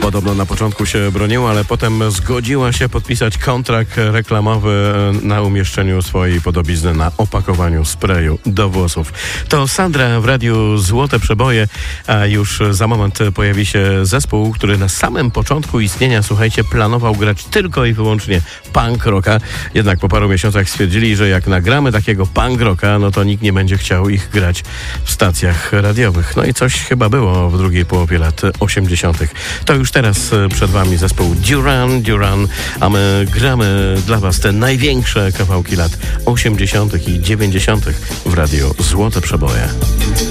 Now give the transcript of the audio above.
Podobno na początku się broniła, ale potem zgodziła się podpisać kontrakt reklamowy na umieszczeniu swojej podobizny na opakowaniu sprayu do włosów. To Sandra w radiu Złote Przeboje, a już za moment pojawi się zespół, który na samym początku istnienia, słuchajcie, planował grać tylko i wyłącznie punk rocka. Jednak po paru miesiącach stwierdzili, że jak nagramy takiego punk rocka, no to nikt nie będzie chciał ich grać w stacjach radiowych. No i coś chyba było w drugiej połowie lat 80. To już teraz przed wami zespół Duran, a my gramy dla was te największe kawałki lat 80. i 90. w radiu Złote Przeboje.